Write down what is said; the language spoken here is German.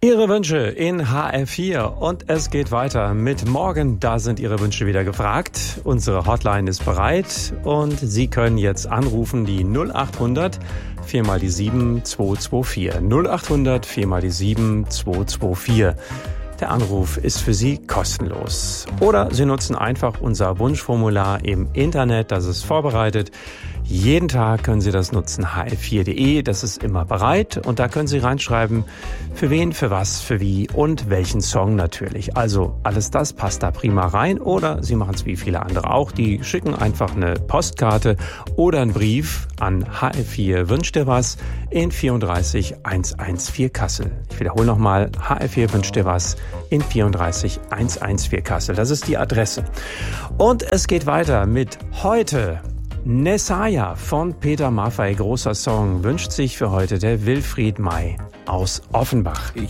Ihre Wünsche in HR4 und es geht weiter mit morgen. Da sind Ihre Wünsche wieder gefragt. Unsere Hotline ist bereit und Sie können jetzt anrufen die 0800 4 mal die 7 224. 0800 4 mal die 7 224. Der Anruf ist für Sie kostenlos. Oder Sie nutzen einfach unser Wunschformular im Internet, das ist vorbereitet. Jeden Tag können Sie das nutzen, hr4.de, das ist immer bereit. Und da können Sie reinschreiben, für wen, für was, für wie und welchen Song natürlich. Also alles das passt da prima rein. Oder Sie machen es wie viele andere auch, die schicken einfach eine Postkarte oder einen Brief an HR4 Wünsch dir was in 34114 Kassel. Ich wiederhole nochmal, HR4 Wünsch dir was in 34114 Kassel. Das ist die Adresse. Und es geht weiter mit heute. Nessaya von Peter Maffay, großer Song, wünscht sich für heute der Wilfried May aus Offenbach. Ich